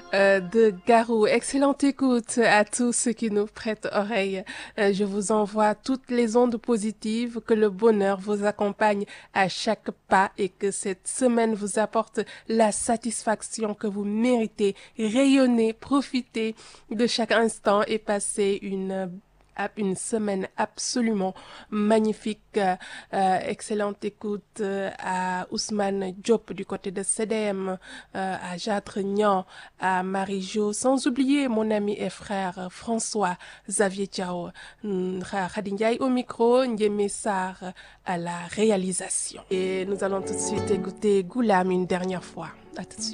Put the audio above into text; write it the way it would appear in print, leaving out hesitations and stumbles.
de Garou. Excellente écoute à tous ceux qui nous prêtent oreille. Je vous envoie toutes les ondes positives, que le bonheur vous accompagne à chaque pas et que cette semaine vous apporte la satisfaction que vous méritez. Rayonnez, profitez de chaque instant et passez une semaine absolument magnifique. Excellente écoute à Ousmane Diop du côté de CDM, à Jatre Nian, à Marie-Jo, sans oublier mon ami et frère François Xavier Thiao, Khady Ndiaye au micro, Ndiémé Sarr à la réalisation. Et nous allons tout de suite écouter Goulam une dernière fois. À tout de suite.